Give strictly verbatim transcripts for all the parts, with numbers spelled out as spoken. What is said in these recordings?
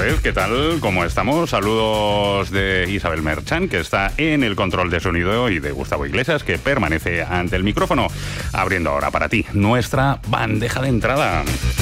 vez, ¿qué tal? ¿Cómo estamos? Saludos de Isabel Merchán, que está en el control de sonido, y de Gustavo Iglesias, que permanece ante el micrófono, abriendo ahora para ti nuestra bandeja de entrada.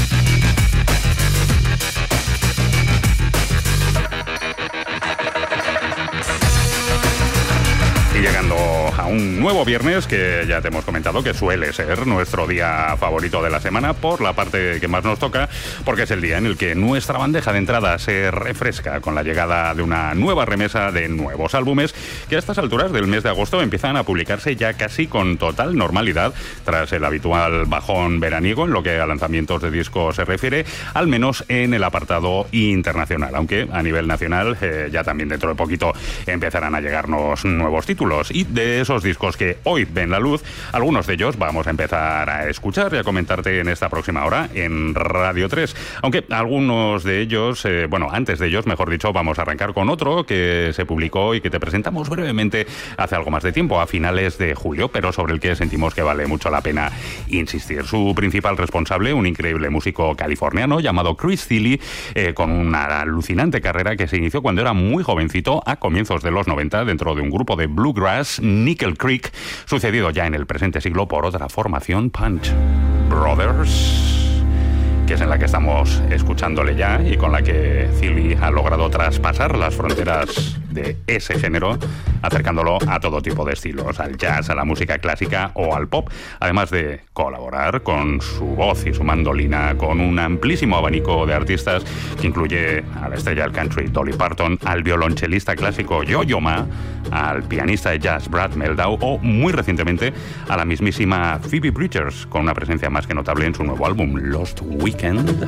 Y llegando a un nuevo viernes que ya te hemos comentado que suele ser nuestro día favorito de la semana por la parte que más nos toca, porque es el día en el que nuestra bandeja de entrada se refresca con la llegada de una nueva remesa de nuevos álbumes que a estas alturas del mes de agosto empiezan a publicarse ya casi con total normalidad tras el habitual bajón veraniego en lo que a lanzamientos de discos se refiere, al menos en el apartado internacional, aunque a nivel nacional eh, ya también dentro de poquito empezarán a llegarnos nuevos títulos. Y de esos discos que hoy ven la luz, algunos de ellos vamos a empezar a escuchar y a comentarte en esta próxima hora en Radio tres. Aunque algunos de ellos, eh, bueno, antes de ellos, mejor dicho, vamos a arrancar con otro que se publicó y que te presentamos brevemente hace algo más de tiempo, a finales de julio, pero sobre el que sentimos que vale mucho la pena insistir. Su principal responsable, un increíble músico californiano llamado Chris Thile, eh, con una alucinante carrera que se inició cuando era muy jovencito, a comienzos de los noventa, dentro de un grupo de blues Grass, Nickel Creek, sucedido ya en el presente siglo por otra formación, Punch Brothers, que es en la que estamos escuchándole ya y con la que Thile ha logrado traspasar las fronteras de ese género, acercándolo a todo tipo de estilos, al jazz, a la música clásica o al pop, además de colaborar con su voz y su mandolina con un amplísimo abanico de artistas que incluye a la estrella del country Dolly Parton, al violonchelista clásico Yo-Yo Ma, al pianista de jazz Brad Mehldau o, muy recientemente, a la mismísima Phoebe Bridgers, con una presencia más que notable en su nuevo álbum Lost Weekend.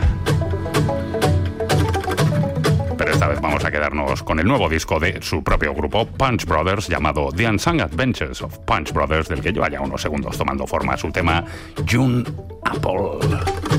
Pero esta vez vamos a quedarnos con el nuevo disco de su propio grupo, Punch Brothers, llamado The Unsung Adventures of Punch Brothers, del que lleva ya unos segundos tomando forma su tema June Apple.